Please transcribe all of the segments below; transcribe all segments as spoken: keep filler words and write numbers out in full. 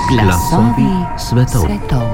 Glasovi svetov. svetov.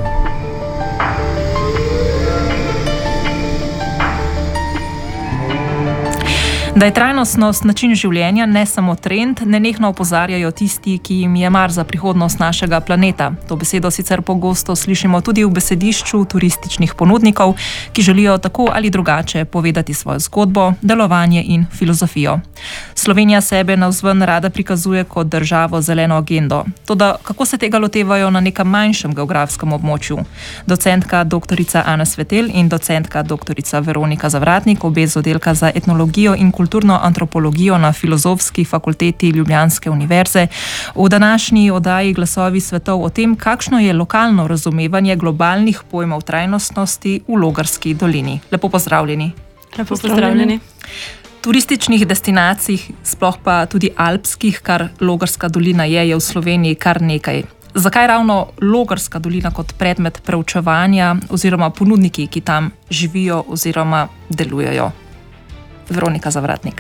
Da je trajnostnost način življenja, ne samo trend, nenehno opozarjajo tisti, ki jim je mar za prihodnost našega planeta. To besedo sicer pogosto slišimo tudi v besedišču turističnih ponudnikov, ki želijo tako ali drugače povedati svojo zgodbo, delovanje in filozofijo. Slovenija sebe navzven rada prikazuje kot državo z zeleno agendo. Toda kako se tega lotevajo na nekem manjšem geografskem območju? Docentka doktorica Ana Svetelj in docentka doktorica Veronika Zavratnik, obe z oddelka za etnologijo in kulturno antropologijo na Filozofski fakulteti Ljubljanske univerze, v današnji oddaji Glasovi svetov o tem, kakšno je lokalno razumevanje globalnih pojmov trajnostnosti v Logarski dolini. Lepo pozdravljeni. Lepo pozdravljeni. Turističnih destinacij, sploh pa tudi alpskih, kar Logarska dolina je, je v Sloveniji kar nekaj. Zakaj ravno Logarska dolina kot predmet preučevanja oziroma ponudniki, ki tam živijo oziroma delujejo? Veronika Zavratnik.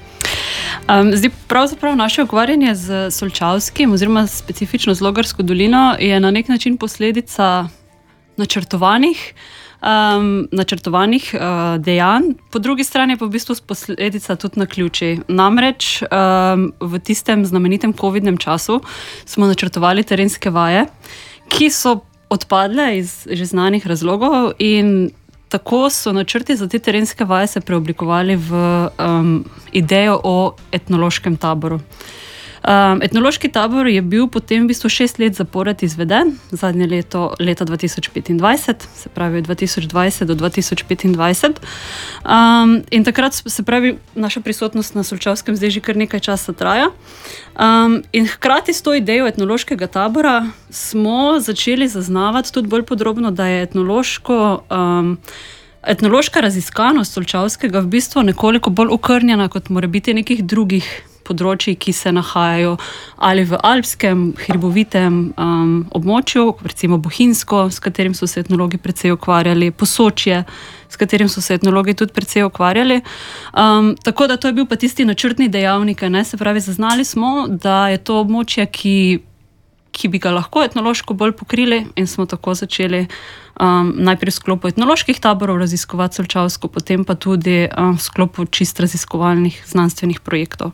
Um, zdaj, pravzaprav naše ukvarjanje z Solčavskim oziroma specifično z Logarsko dolino je na nek način posledica načrtovanih, um, načrtovanih uh, dejanj, po drugi strani pa v bistvu posledica tudi naključij. Namreč um, v tistem znamenitem covidnem času smo načrtovali terenske vaje, ki so odpadle iz že znanih razlogov, in tako so načrti za te terenske vaje se preoblikovali v um, idejo o etnološkem taboru. Um, etnološki tabor je bil potem v bistvu šest let zapored izveden, zadnje leto, leta dva tisoč petindvajset, se pravi dva tisoč dvajset do dva tisoč petindvajset. Um, in takrat se pravi, naša prisotnost na Solčavskem zdaj že kar nekaj časa traja. Um, in hkrati s to idejo etnološkega tabora smo začeli zaznavati tudi bolj podrobno, da je etnološko, um, etnološka raziskanost Solčavskega v bistvu nekoliko bolj okrnjena kot mora biti nekih drugih področji, ki se nahajajo ali v alpskem, hribovitem um, območju, recimo Bohinjsko, s katerim so se etnologi precej ukvarjali, Posočje, s katerim so se etnologi tudi precej ukvarjali. Um, tako da to je bil pa tisti načrtni dejavnik, ne? Se pravi, zaznali smo, da je to območje, ki, ki bi ga lahko etnološko bolj pokrili, in smo tako začeli um, najprej v sklopu etnoloških taborov raziskovati Solčavsko, potem pa tudi um, v sklopu čist raziskovalnih znanstvenih projektov.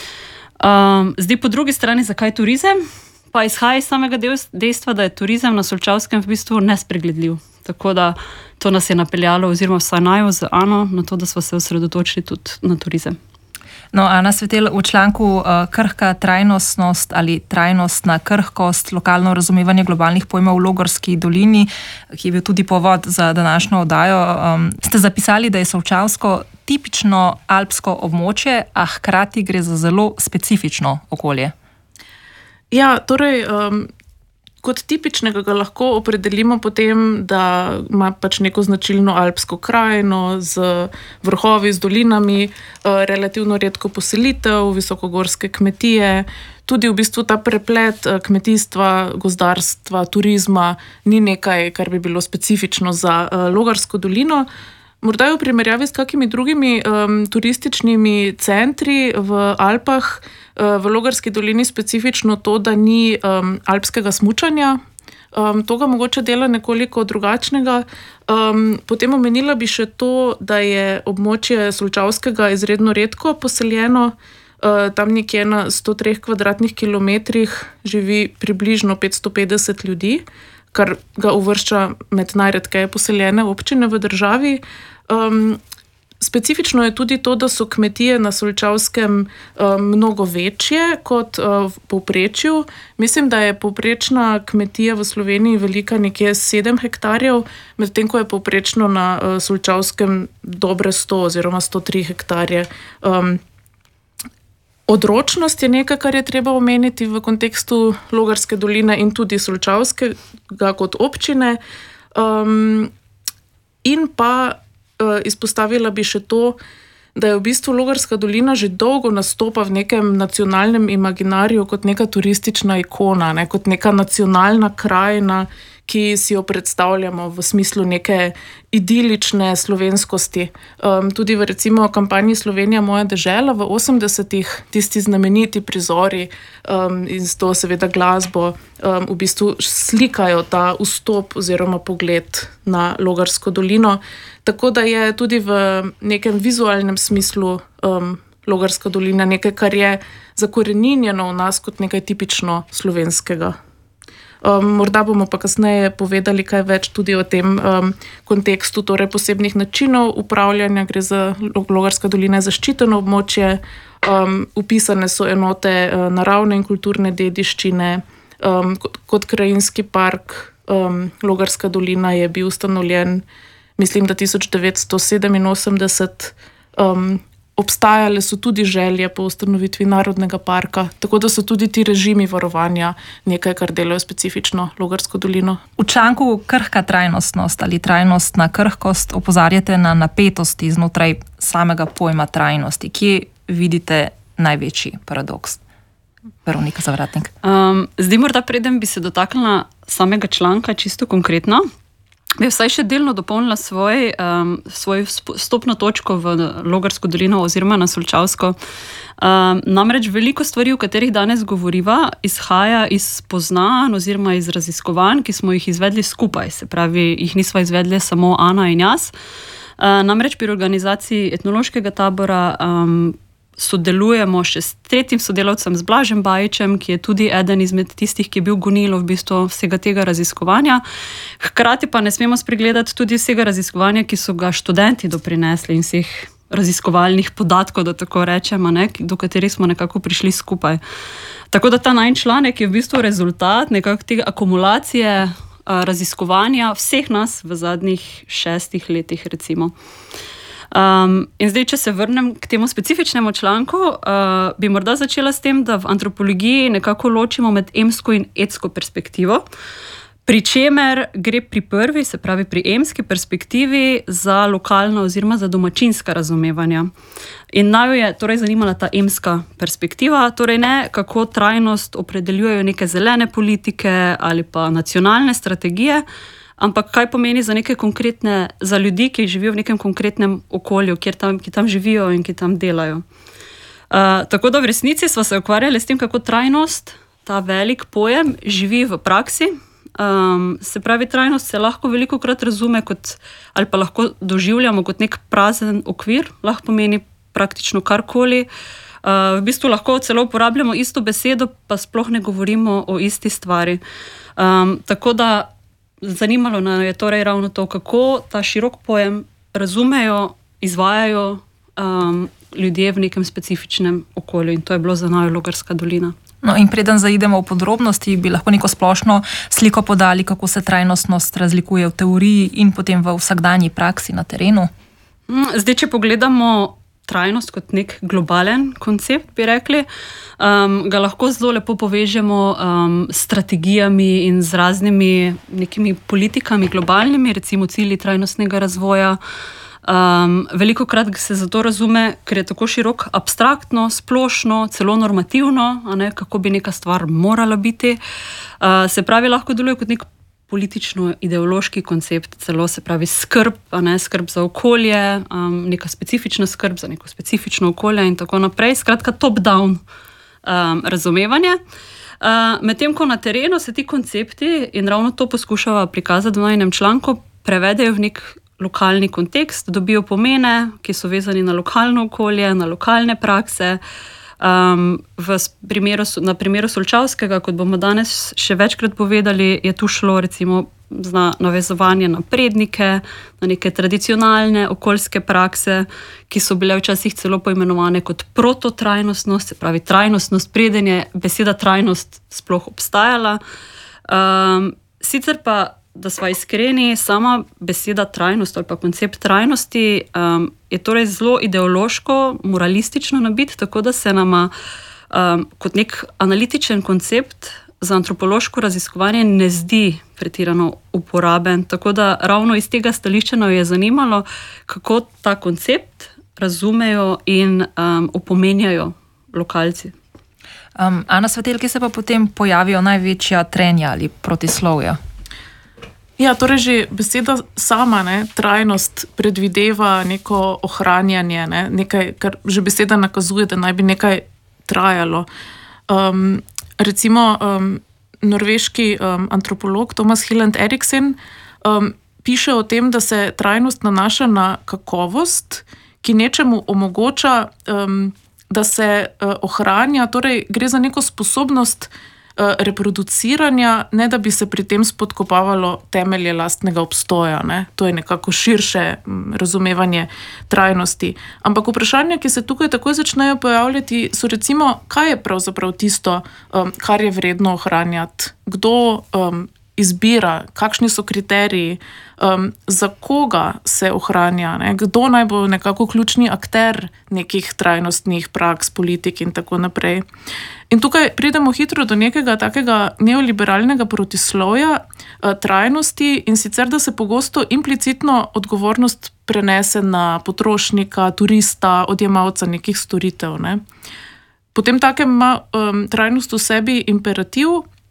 Um, zdaj, po drugi strani, zakaj turizem? Pa izhaja iz samega dejstva, da je turizem na Solčavskem v bistvu nespregledljiv. Tako da to nas je napeljalo, oziroma vsaj naju z Ano, na to, da smo se osredotočili tudi na turizem. No, Ana Svetelj, v članku uh, Krhka trajnostnost ali trajnostna krhkost, lokalno razumevanje globalnih pojmov v Logarski dolini, ki je bil tudi povod za današnjo oddajo, um, ste zapisali, da je Solčavsko tipično alpsko območje, a hkrati gre za zelo specifično okolje. Ja, torej, um, kot tipičnega ga lahko opredelimo potem, da ima pač neko značilno alpsko krajino z vrhovi, z dolinami, uh, relativno redko poselitev, visokogorske kmetije. Tudi v bistvu ta preplet uh, kmetijstva, gozdarstva, turizma ni nekaj, kar bi bilo specifično za uh, Logarsko dolino. Morda je v primerjavi s kakimi drugimi um, turističnimi centri v Alpah, uh, v Logarski dolini specifično to, da ni um, alpskega smučanja. Um, to ga mogoče dela nekoliko drugačnega. Um, potem omenila bi še to, da je območje Solčavskega izredno redko poseljeno. Uh, tam nekje na sto treh kvadratnih kilometrih živi približno petsto petdeset ljudi, kar ga uvršča med najredkeje poseljene občine v državi. Um, specifično je tudi to, da so kmetije na Solčavskem um, mnogo večje kot uh, v povprečju. Mislim, da je povprečna kmetija v Sloveniji velika nekje sedem hektarjev, medtem ko je povprečno na uh, Solčavskem dobre sto oziroma sto tri hektarje. Um, Odročnost je nekaj, kar je treba omeniti v kontekstu Logarske doline in tudi Solčavskega kot občine. Um, in pa uh, izpostavila bi še to, da je v bistvu Logarska dolina že dolgo nastopa v nekem nacionalnem imaginariju kot neka turistična ikona, ne, kot neka nacionalna krajina, ki si jo predstavljamo v smislu neke idilične slovenskosti. Um, tudi v recimo kampanji Slovenija moja dežela v osemdesetih, tisti znameniti prizori um, in s to seveda glasbo um, v bistvu slikajo ta vstop oziroma pogled na Logarsko dolino. Tako da je tudi v nekem vizualnem smislu um, Logarska dolina nekaj, kar je zakoreninjeno v nas kot nekaj tipično slovenskega. Um, morda bomo pa kasneje povedali kaj več tudi o tem um, kontekstu, torej posebnih načinov upravljanja. Gre za Logarska dolina zaščiteno območje, um, upisane so enote uh, naravne in kulturne dediščine. Um, kot, kot krajinski park um, Logarska dolina je bil ustanovljen, mislim, da tisoč devetsto sedeminosemdeset. Um, Obstajale so tudi želje po ustanovitvi narodnega parka, tako da so tudi ti režimi varovanja nekaj, kar delajo specifično Logarsko dolino. V članku Krhka trajnostnost ali trajnostna krhkost opozarjate na napetosti znotraj samega pojma trajnosti. Kje vidite največji paradoks? Veronika Zavratnik. Um, zdaj morda preden bi se dotaknila samega članka čisto konkretno, bi vsaj še delno dopolnila svoj, um, svoj stopno točko v Logarsko dolino oziroma na Solčavsko. Um, namreč veliko stvari, o katerih danes govoriva, izhaja iz spoznanj oziroma iz raziskovanj, ki smo jih izvedli skupaj. Se pravi, jih nisva izvedli samo Ana in jaz. Uh, namreč pri organizaciji etnološkega tabora um, sodelujemo še s tretjim sodelavcem, z Blažem Bajičem, ki je tudi eden izmed tistih, ki je bil gonilo v bistvu vsega tega raziskovanja. Hkrati pa ne smemo spregledati tudi vsega raziskovanja, ki so ga študenti doprinesli in vseh raziskovalnih podatkov, da tako rečemo, ne, do katerih smo nekako prišli skupaj. Tako da ta najin članek je v bistvu rezultat nekako tega akumulacije a, raziskovanja vseh nas v zadnjih šestih letih, recimo. Um, in zdaj, če se vrnem k temu specifičnemu članku, uh, bi morda začela s tem, da v antropologiji nekako ločimo med emsko in etsko perspektivo, pri čemer gre pri prvi, se pravi pri emski perspektivi, za lokalno oziroma za domačinska razumevanja. In naj je torej zanimala ta emska perspektiva, torej ne kako trajnost opredeljujejo neke zelene politike ali pa nacionalne strategije, ampak kaj pomeni za neke konkretne, za ljudi, ki živijo v nekem konkretnem okolju, kjer tam, ki tam živijo in ki tam delajo. Uh, tako da v resnici smo se ukvarjali s tem, kako trajnost, ta velik pojem, živi v praksi. Um, se pravi, trajnost se lahko velikokrat razume kot, ali pa lahko doživljamo kot nek prazen okvir, lahko pomeni praktično karkoli. Uh, v bistvu lahko celo uporabljamo isto besedo, pa sploh ne govorimo o isti stvari. Um, tako da zanimalo nas je torej ravno to, kako ta širok pojem razumejo, izvajajo um, ljudje v nekem specifičnem okolju, in to je bilo za naju Logarska dolina. No, in preden zaidemo v podrobnosti, bi lahko neko splošno sliko podali, kako se trajnostnost razlikuje v teoriji in potem v vsakdanji praksi na terenu. Zdaj, če pogledamo trajnost kot nek globalen koncept, bi rekli, um, ga lahko zelo lepo povežemo um, s strategijami in z raznimi nekimi politikami globalnimi, recimo cilji trajnostnega razvoja. Um, velikokrat se zato razume, ker je tako širok, abstraktno, splošno, celo normativno, a ne, kako bi neka stvar morala biti. Uh, se pravi, lahko deluje kot nek politično-ideološki koncept, celo se pravi skrb, a ne, skrb za okolje, um, neka specifična skrb za neko specifično okolje in tako naprej. Skratka, top-down um, razumevanje. Uh, medtem ko na terenu se ti koncepti, in ravno to poskušava prikazati v najinem članku, prevedejo v nek lokalni kontekst, dobijo pomene, ki so vezani na lokalno okolje, na lokalne prakse. Um, v primeru, na primeru Solčavskega, kot bomo danes še večkrat povedali, je tu šlo recimo za navezovanje na prednike, na neke tradicionalne okoljske prakse, ki so bile včasih celo poimenovane kot prototrajnostnost, se pravi trajnostnost, preden je beseda trajnost sploh obstajala. Um, sicer pa, da sva iskreni, sama beseda trajnost ali pa koncept trajnosti um, je torej zelo ideološko, moralistično nabit, tako da se nama um, kot nek analitičen koncept za antropološko raziskovanje ne zdi pretirano uporaben. Tako da ravno iz tega stališča nas je zanimalo, kako ta koncept razumejo in um, opomenjajo lokalci. Um, a na svetelki se pa potem pojavijo največja trenja ali protislovja? Ja, torej že beseda sama, ne, trajnost predvideva neko ohranjanje, ne, nekaj, kar že beseda nakazuje, da naj bi nekaj trajalo. Um, recimo um, norveški um, antropolog Thomas Hylland Eriksen um, piše o tem, da se trajnost nanaša na kakovost, ki nečemu omogoča, um, da se uh, ohranja, torej gre za neko sposobnost reproduciranja, ne da bi se pri tem spodkopavalo temelje lastnega obstoja. Ne? To je nekako širše razumevanje trajnosti. Ampak vprašanja, ki se tukaj takoj začnejo pojavljati, so recimo, kaj je pravzaprav tisto, um, kar je vredno ohranjati, kdo um, izbira, kakšni so kriteriji, um, za koga se ohranja, ne? Kdo naj bo nekako ključni akter nekih trajnostnih praks, politik in tako naprej. In tukaj pridemo hitro do nekega takega neoliberalnega protislovja eh, trajnosti, in sicer, da se pogosto implicitno odgovornost prenese na potrošnika, turista, odjemalca nekih storitev. Ne? Potem takem ima um, trajnost v sebi imperativ,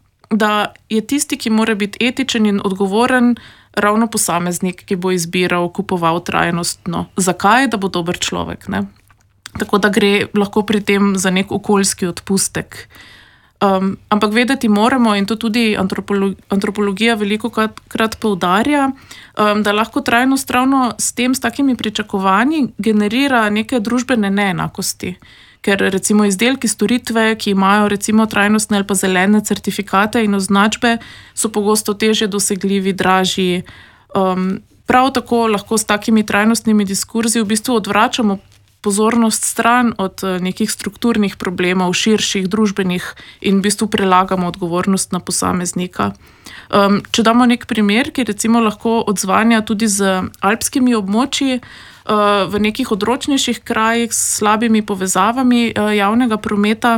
da je tisti, ki mora biti etičen in odgovoren, ravno posameznik, ki bo izbiral, kupoval trajnostno. Zakaj? Da bo dober človek, ne? Tako da gre lahko pri tem za nek okoljski odpustek. Um, ampak vedeti moramo, in to tudi antropolo- antropologija veliko krat, krat poudarja, um, da lahko trajnost ravno s tem, s takimi pričakovanji, generira neke družbene neenakosti. Ker recimo izdelki, storitve, ki imajo recimo trajnostne ali pa zelene certifikate in označbe, so pogosto težje dosegljivi, dražji. Um, prav tako lahko s takimi trajnostnimi diskurzi v bistvu odvračamo pozornost stran od nekih strukturnih problemov, širših, družbenih, in v bistvu prelagamo odgovornost na posameznika. Um, če damo nek primer, ki recimo lahko odzvanja tudi z alpskimi območji, uh, v nekih odročnejših krajih s slabimi povezavami uh, javnega prometa,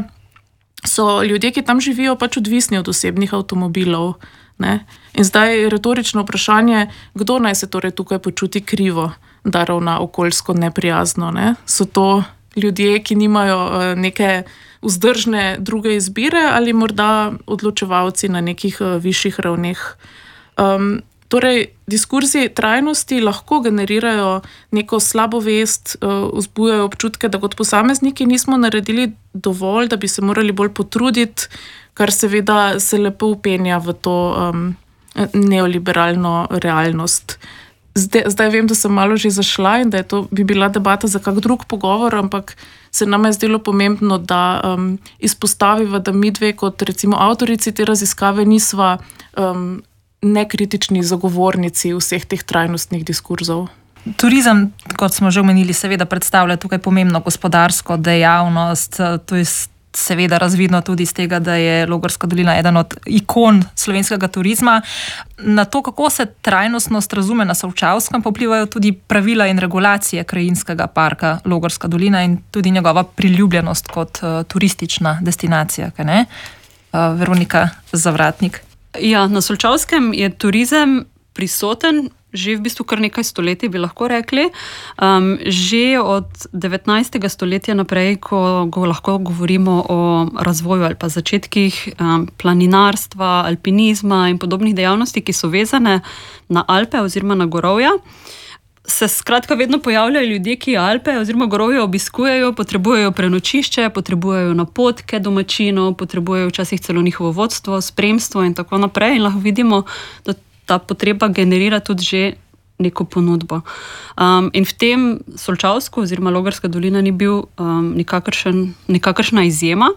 so ljudje, ki tam živijo, pač odvisni od osebnih avtomobilov. Ne? In zdaj retorično vprašanje, kdo naj se torej tukaj počuti krivo, da ravna okoljsko neprijazno. Ne? So to ljudje, ki nimajo uh, neke vzdržne druge izbire, ali morda odločevalci na nekih uh, višjih ravneh. Um, torej, diskurzi trajnosti lahko generirajo neko slabo vest, uh, vzbujajo občutke, da kot posamezniki nismo naredili dovolj, da bi se morali bolj potruditi, kar seveda se lepo upenja v to um, neoliberalno realnost. Zdaj, zdaj vem, da sem malo že zašla in da je to bi bila debata za kak drug pogovor, ampak se nam je zdelo pomembno, da um, izpostaviva, da mi dve kot recimo avtorici te raziskave nisva um, nekritični zagovornici vseh teh trajnostnih diskurzov. Turizem, kot smo že omenili, seveda predstavlja tukaj pomembno gospodarsko dejavnost. To je seveda razvidno tudi iz tega, da je Logarska dolina eden od ikon slovenskega turizma. Na to, kako se trajnostnost razume na Solčavskem, pa vplivajo tudi pravila in regulacije krajinskega parka Logarska dolina in tudi njegova priljubljenost kot uh, turistična destinacija. Kaj ne? Uh, Veronika Zavratnik. Ja, na Solčavskem je turizem prisoten že v bistvu kar nekaj stoletij, bi lahko rekli. Um, že od devetnajstega stoletja naprej, ko, ko lahko govorimo o razvoju ali pa začetkih um, planinarstva, alpinizma in podobnih dejavnosti, ki so vezane na Alpe oziroma na gorovja, se skratka vedno pojavljajo ljudje, ki Alpe oziroma gorovje obiskujejo, potrebujejo prenočišče, potrebujejo napotke domačinov, potrebujejo včasih celo njihovo vodstvo, spremstvo in tako naprej. In lahko vidimo, da ta potreba generira tudi že neko ponudbo. Um, in v tem Solčavsku oziroma Logarska dolina ni bil um, nikakršen, nikakršna izjema.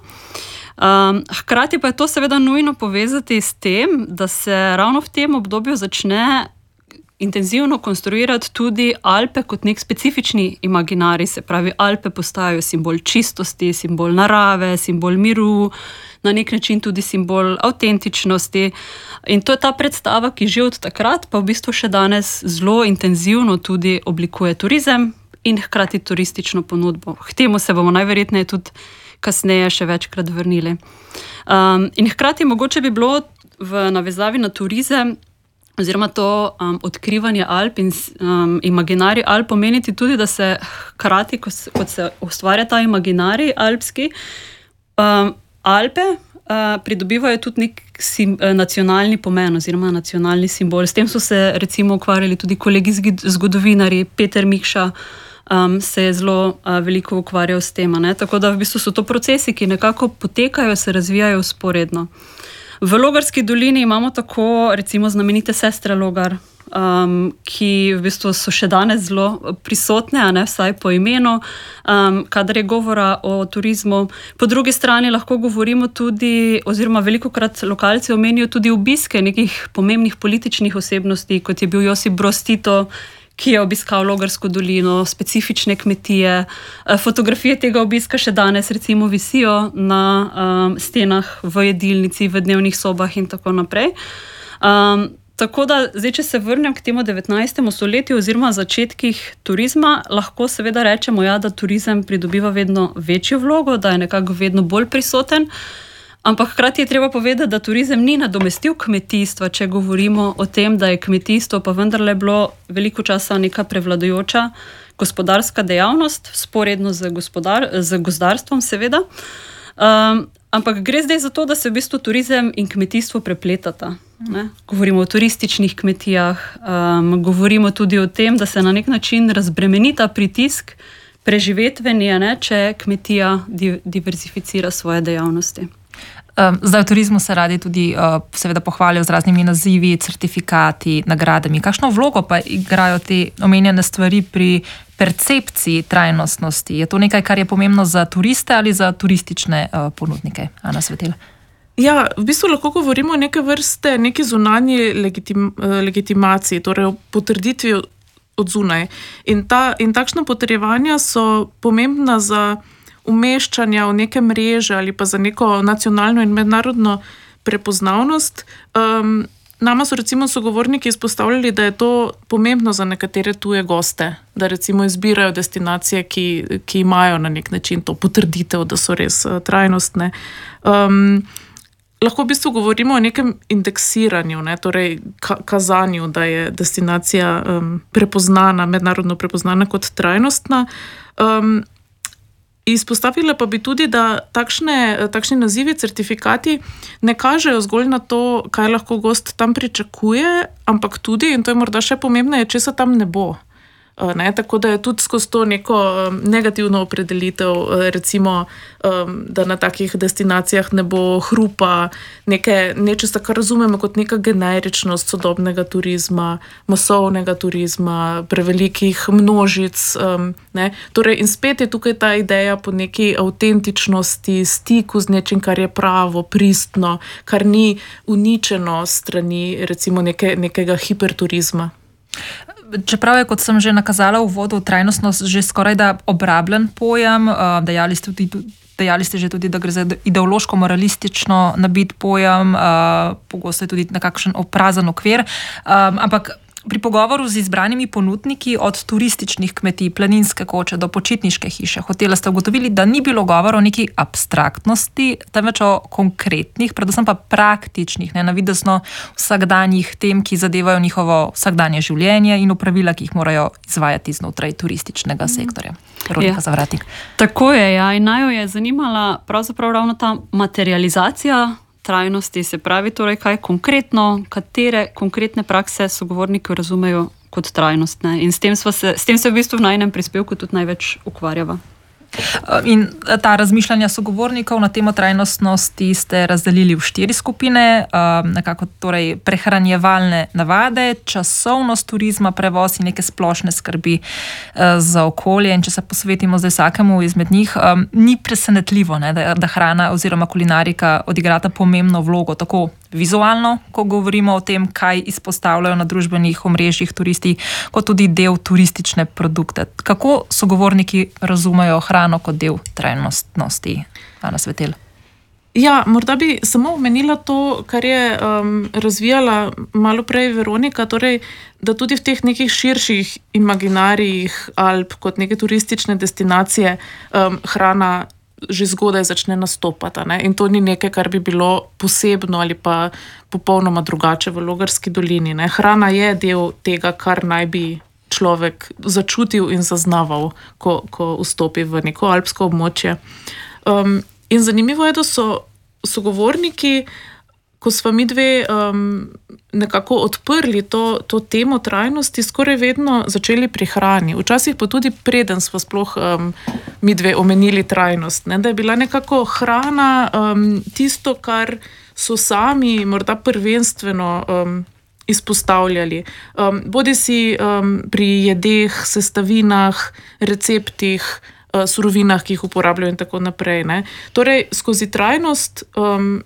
Um, hkrati pa je to seveda nujno povezati s tem, da se ravno v tem obdobju začne intenzivno konstruirati tudi Alpe kot nek specifični imaginarij, se pravi, Alpe postajajo simbol čistosti, simbol narave, simbol miru, na nek način tudi simbol avtentičnosti. In to je ta predstava, ki že od takrat, pa v bistvu še danes zelo intenzivno tudi oblikuje turizem in hkrati turistično ponudbo. K temu se bomo najverjetneje tudi kasneje še večkrat vrnili. Um, in hkrati mogoče bi bilo v navezavi na turizem oziroma to um, odkrivanje Alp in um, imaginarij Alp pomeniti tudi, da se hkrati, kot se ustvarja ta imaginarij alpski, um, Alpe uh, pridobivajo tudi nek sim, uh, nacionalni pomen oziroma nacionalni simbol. S tem so se recimo ukvarjali tudi kolegi zgodovinarji, Peter Mikša um, se je zelo uh, veliko ukvarjal s tem. Ne? Tako da v bistvu so to procesi, ki nekako potekajo, se razvijajo usporedno. V Logarski dolini imamo tako recimo znamenite sestre Logar, Um, ki v bistvu so še danes zelo prisotne, a ne vsaj po imenu, um, kadar je govora o turizmu. Po drugi strani lahko govorimo tudi, oziroma velikokrat lokalci omenijo tudi obiske nekih pomembnih političnih osebnosti, kot je bil Josip Broz Tito, ki je obiskal Logarsko dolino, specifične kmetije. Fotografije tega obiska še danes recimo visijo na um, stenah v jedilnici, v dnevnih sobah in tako naprej. Um, Tako da, zdaj, če se vrnem k temu devetnajstemu stoletju oziroma začetkih turizma, lahko seveda rečemo, ja, da turizem pridobiva vedno večjo vlogo, da je nekako vedno bolj prisoten, ampak hkrati je treba povedati, da turizem ni nadomestil kmetijstva, če govorimo o tem, da je kmetijstvo pa vendarle bilo veliko časa neka prevladujoča gospodarska dejavnost, sporedno z, gospodar, z gozdarstvom seveda. Um, ampak gre zdaj za to, da se v bistvu turizem in kmetijstvo prepletata. Ne? Govorimo o turističnih kmetijah, um, govorimo tudi o tem, da se na nek način razbremeni ta pritisk preživetveni, ne, če kmetija di- diverzificira svoje dejavnosti. Zdaj v turizmu se radi tudi uh, seveda pohvalijo z raznimi nazivi, certifikati, nagradami. Kakšno vlogo pa igrajo te omenjene stvari pri percepciji trajnostnosti? Je to nekaj, kar je pomembno za turiste ali za turistične uh, ponudnike? Ana Svetelj. Ja, v bistvu lahko govorimo o neke vrste, neki zunanji legitim, legitimaciji, torej o potrditvi od zunaj. In, ta, in takšna potrjevanja so pomembna za umeščanje v neke mreže ali pa za neko nacionalno in mednarodno prepoznavnost. Um, nama so recimo sogovorniki izpostavljali, da je to pomembno za nekatere tuje goste, da recimo izbirajo destinacije, ki, ki imajo na nek način to potrditev, da so res uh, trajnostne. Um, Lahko v bistvu govorimo o nekem indeksiranju, ne, torej ka- kazanju, da je destinacija um, prepoznana, mednarodno prepoznana kot trajnostna. Um, izpostavila pa bi tudi, da takšne, takšni nazivi, certifikati ne kažejo zgolj na to, kaj lahko gost tam pričakuje, ampak tudi, in to je morda še pomembneje, česa tam ne bo. Ne, tako da je tudi skozi to neko um, negativno opredelitev, recimo, um, da na takih destinacijah ne bo hrupa, neke, nečesa, kar razumemo kot neka generičnost sodobnega turizma, masovnega turizma, prevelikih množic. Um, ne. Torej, in spet je tukaj ta ideja po neki avtentičnosti, stiku z nečim, kar je pravo, pristno, kar ni uničeno strani recimo neke, nekega hiperturizma. Čeprav je, kot sem že nakazala v uvodu, trajnostnost že skoraj da obrabljen pojem, dejali ste, tudi, dejali ste že tudi, da gre za ideološko-moralistično nabit pojem, pogosto je tudi nekakšen oprazen okvir, ampak pri pogovoru z izbranimi ponudniki od turističnih kmetij, planinske koče do počitniške hiše, hotela ste ugotovili, da ni bilo govora o neki abstraktnosti, temveč o konkretnih, predvsem pa praktičnih, ne, navidezno vsakdanjih tem, ki zadevajo njihovo vsakdanje življenje in opravila, ki jih morajo izvajati znotraj turističnega sektorja. Veronika Zavratnik. Tako je, ja, in najo je zanimala pravzaprav ravno ta materializacija trajnosti, se pravi, torej kaj konkretno, katere konkretne prakse sogovorniki razumejo kot trajnostne. In s tem, se, s tem se v bistvu v najnem prispevku tudi največ ukvarjava. In ta razmišljanja sogovornikov na temo trajnostnosti ste razdelili v štiri skupine, nekako torej prehranjevalne navade, časovnost turizma, prevoz in neke splošne skrbi za okolje. In če se posvetimo zdaj vsakemu izmed njih, ni presenetljivo, ne, da, da hrana oziroma kulinarika odigrata pomembno vlogo, tako vizualno, ko govorimo o tem, kaj izpostavljajo na družbenih omrežjih turisti, kot tudi del turistične produkte. Kako sogovorniki razumejo hrano kot del trajnostnosti? Ana Svetelj. Ja, morda bi samo omenila to, kar je um, razvijala malo prej Veronika, torej, da tudi v teh nekih širših imaginarijih Alp kot neke turistične destinacije um, hrana že zgodaj začne nastopati. Ne? In to ni nekaj, kar bi bilo posebno ali pa popolnoma drugače v Logarski dolini. Ne? Hrana je del tega, kar naj bi človek začutil in zaznaval, ko, ko vstopi v neko alpsko območje. Um, in zanimivo je, da so sogovorniki, ko sva mi dve um, nekako odprli to, to temo trajnosti, skoraj vedno začeli pri hrani. Včasih pa tudi preden sva sploh um, mi dve omenili trajnost, ne? Da je bila nekako hrana um, tisto, kar so sami morda prvenstveno um, izpostavljali. Um, bodi si um, pri jedeh, sestavinah, receptih, uh, surovinah, ki jih uporabljajo in tako naprej. Ne? Torej, skozi trajnost um,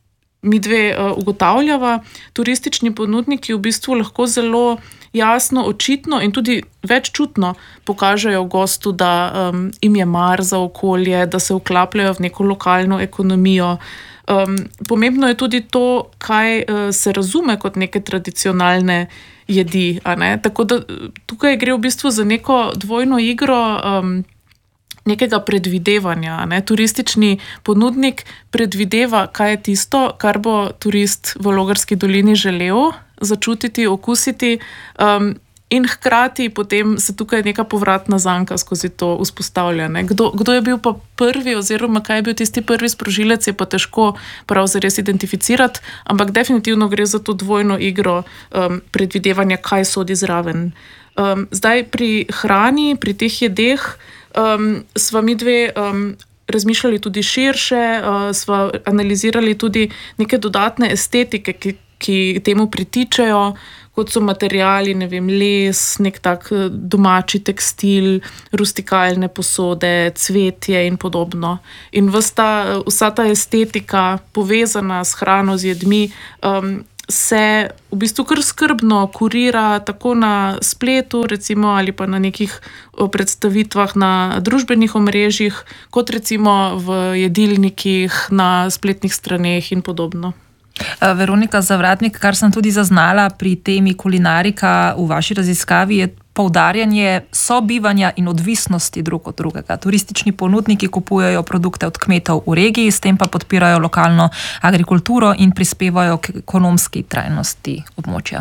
mi dve uh, ugotavljava, turistični ponudniki v bistvu lahko zelo jasno, očitno in tudi veččutno pokažejo gostu, da um, jim je mar za okolje, da se vklapljajo v neko lokalno ekonomijo. Um, pomembno je tudi to, kaj uh, se razume kot neke tradicionalne jedi. A ne? Tako da tukaj gre v bistvu za neko dvojno igro um, nekega predvidevanja. Ne? Turistični ponudnik predvideva, kaj je tisto, kar bo turist v Logarski dolini želel začutiti, okusiti, um, in hkrati potem se tukaj neka povratna zanka skozi to vzpostavlja. Ne? Kdo, kdo je bil pa prvi oziroma kaj je bil tisti prvi sprožilec, je pa težko prav zares identificirati, ampak definitivno gre za to dvojno igro um, predvidevanja, kaj sodi zraven. Um, zdaj pri hrani, pri teh jedeh, Um, sva mi dve um, razmišljali tudi širše, uh, sva analizirali tudi neke dodatne estetike, ki, ki temu pritičejo, kot so materiali, ne vem, les, nek tak domači tekstil, rustikalne posode, cvetje in podobno. In vsta, vsa ta estetika povezana s hrano, z jedmi, um, se v bistvu kar skrbno kurira tako na spletu, recimo, ali pa na nekih predstavitvah na družbenih omrežjih, kot recimo v jedilnikih, na spletnih straneh in podobno. Veronika Zavratnik, kar sem tudi zaznala pri temi kulinarika v vaši raziskavi, je poudarjanje sobivanja in odvisnosti drug od drugega. Turistični ponudniki kupujejo produkte od kmetov v regiji, s tem pa podpirajo lokalno agrikulturo in prispevajo k ekonomski trajnosti območja.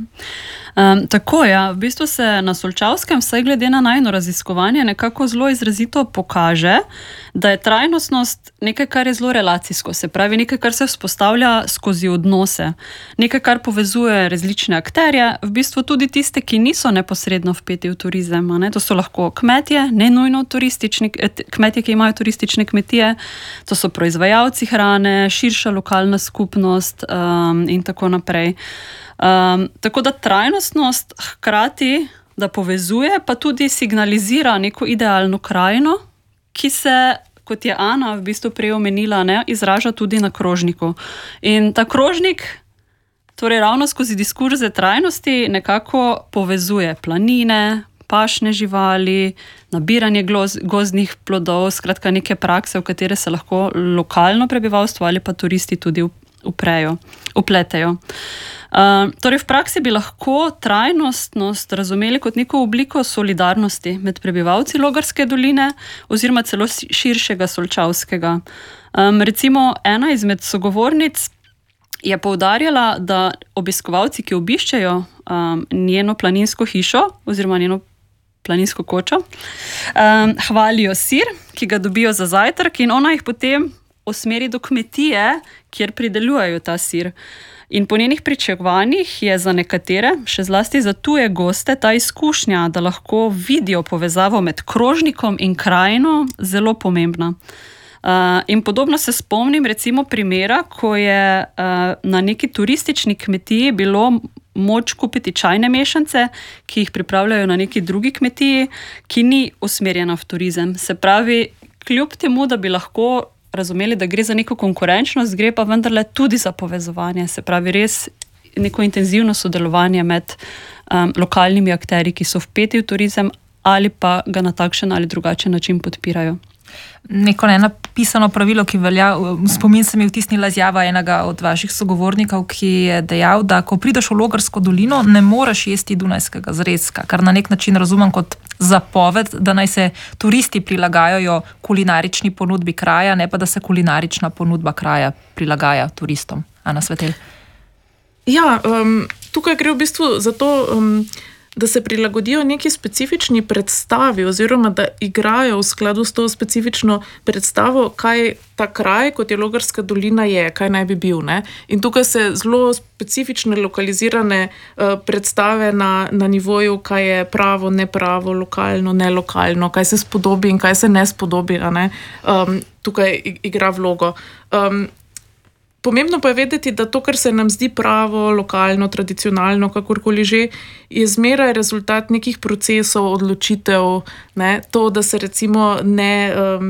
Um, tako, ja, v bistvu se na Solčavskem, vsaj glede na najino raziskovanje, nekako zelo izrazito pokaže, da je trajnostnost nekaj, kar je zelo relacijsko, se pravi nekaj, kar se vzpostavlja skozi odnose, nekaj, kar povezuje različne akterje, v bistvu tudi tiste, ki niso neposredno vpeti v turizem. Ne? To so lahko kmetje, ne nujno turistični, kmetje, ki imajo turistične kmetije, to so proizvajalci hrane, širša lokalna skupnost um, in tako naprej. Um, tako da trajnostnost hkrati, da povezuje, pa tudi signalizira neko idealno krajino, ki se, kot je Ana v bistvu prej omenila, ne, izraža tudi na krožniku. In ta krožnik, torej ravno skozi diskurze trajnosti, nekako povezuje planine, pašne živali, nabiranje gloz, gozdnih plodov, skratka neke prakse, v katere se lahko lokalno prebivalstvo ali pa turisti tudi uprejo, upletejo. Uh, torej v praksi bi lahko trajnostnost razumeli kot neko obliko solidarnosti med prebivalci Logarske doline oziroma celo širšega Solčavskega. Um, recimo ena izmed sogovornic je poudarjala, da obiskovalci, ki obiščejo um, njeno planinsko hišo oziroma njeno planinsko kočo, um, hvalijo sir, ki ga dobijo za zajtrk, in ona jih potem usmeri do kmetije, kjer pridelujejo ta sir. In po njenih pričakovanjih je za nekatere, še zlasti za tuje goste, ta izkušnja, da lahko vidijo povezavo med krožnikom in krajino, zelo pomembna. Uh, in podobno se spomnim recimo primera, ko je uh, na neki turistični kmetiji bilo moč kupiti čajne mešance, ki jih pripravljajo na neki drugi kmetiji, ki ni usmerjena v turizem. Se pravi, kljub temu, da bi lahko razumeli, da gre za neko konkurenčnost, gre pa vendarle tudi za povezovanje, se pravi res neko intenzivno sodelovanje med um, lokalnimi akterji, ki so vpeti v turizem ali pa ga na takšen ali drugačen način podpirajo. Neko nenapisano pravilo, ki velja, spomin se mi vtisnila izjava enega od vaših sogovornikov, ki je dejal, da ko prideš v Logarsko dolino, ne moreš jesti dunajskega zrezka, kar na nek način razumem kot zapoved, da naj se turisti prilagajajo kulinarični ponudbi kraja, ne pa da se kulinarična ponudba kraja prilagaja turistom. Ana Svetelj. Ja, um, tukaj gre v bistvu za to, um, da se prilagodijo neki specifični predstavi oziroma da igrajo v skladu s to specifično predstavo, kaj ta kraj, kot je Logarska dolina, je, kaj naj bi bil. Ne? In tukaj se zelo specifične lokalizirane uh, predstave na, na nivoju, kaj je pravo, nepravo, lokalno, nelokalno, kaj se spodobi in kaj se ne spodobi, a ne? Um, tukaj igra vlogo. Um, Pomembno pa je vedeti, da to, kar se nam zdi pravo, lokalno, tradicionalno, kakorkoli že, je zmeraj rezultat nekih procesov, odločitev, ne? To, da se recimo ne, um,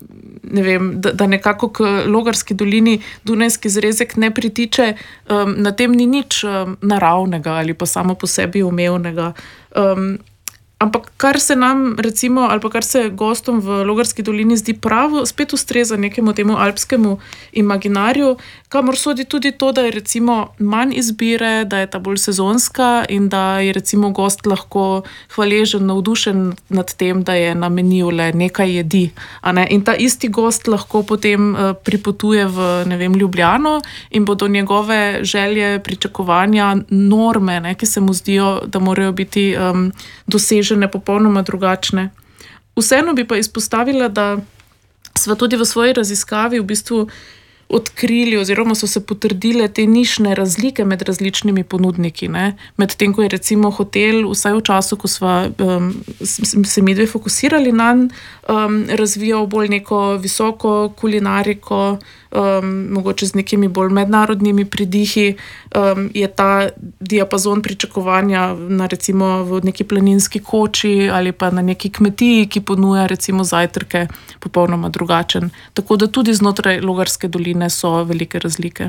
ne vem, da, da nekako k Logarski dolini Dunajski zrezek ne pritiče, um, na tem ni nič um, naravnega ali pa samo po sebi umevnega. Um, Ampak kar se nam, recimo, ali pa kar se gostom v Logarski dolini zdi pravo, spet ustreza nekemu temu alpskemu imaginarju, kamor sodi tudi to, da je recimo manj izbire, da je ta bolj sezonska in da je recimo gost lahko hvaležen, navdušen nad tem, da je na meniju le nekaj jedi. A ne? In ta isti gost lahko potem uh, pripotuje v, ne vem, Ljubljano in bodo njegove želje, pričakovanja, norme, ne, ki se mu zdijo, da morajo biti um, dosežene popolnoma drugačne. Vseeno bi pa izpostavila, da sva tudi v svoji raziskavi v bistvu odkrili oziroma so se potrdile te nišne razlike med različnimi ponudniki. Ne? Med tem, ko je recimo hotel, vsaj v času, ko sva um, se mi dve fokusirali nanj, um, razvijal bolj neko visoko kulinariko, um, mogoče z nekimi bolj mednarodnimi pridihi, um, je ta diapazon pričakovanja na recimo v neki planinski koči ali pa na neki kmetiji, ki ponuja recimo zajtrke, popolnoma drugačen. Tako da tudi znotraj Logarske doline so velike razlike.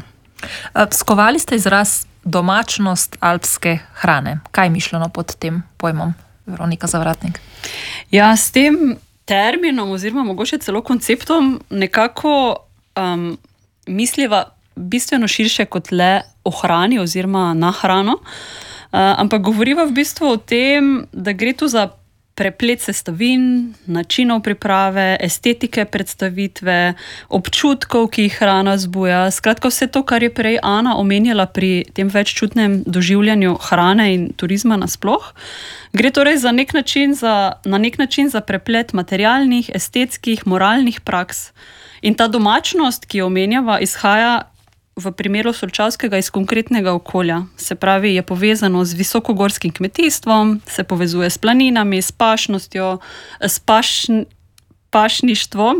Skovali ste izraz domačnost alpske hrane. Kaj je mišljeno pod tem pojmom, Veronika Zavratnik? Ja, s tem terminom oziroma mogoče celo konceptom nekako um, misliva bistveno širše kot le o hrani oziroma na hrano, uh, ampak govoriva v bistvu o tem, da gre tu za preplet sestavin, načinov priprave, estetike predstavitve, občutkov, ki jih hrana zbuja. Skratka, vse to, kar je prej Ana omenjala pri tem veččutnem doživljanju hrane in turizma nasploh, gre torej za nek način za, na nek način za preplet materialnih, estetskih, moralnih praks. In ta domačnost, ki jo omenjava, izhaja v primeru Solčavskega iz konkretnega okolja. Se pravi, je povezano z visokogorskim kmetijstvom, se povezuje s planinami, s pašnostjo, s pašn, pašništvom,